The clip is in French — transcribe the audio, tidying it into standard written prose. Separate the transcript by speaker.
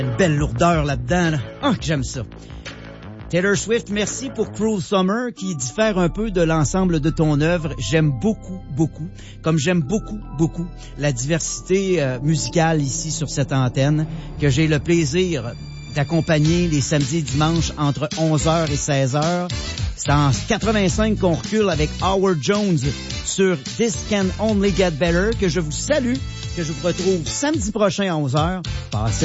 Speaker 1: Une belle lourdeur là-dedans, là. Ah, que j'aime ça. Taylor Swift, merci pour Cruel Summer qui diffère un peu de l'ensemble de ton œuvre. J'aime beaucoup, comme j'aime beaucoup la diversité musicale ici sur cette antenne, que j'ai le plaisir d'accompagner les samedis et dimanches entre 11h et 16h. C'est en 85 qu'on recule avec Howard Jones sur This Can Only Get Better, que je vous salue, que je vous retrouve samedi prochain à 11h. Passez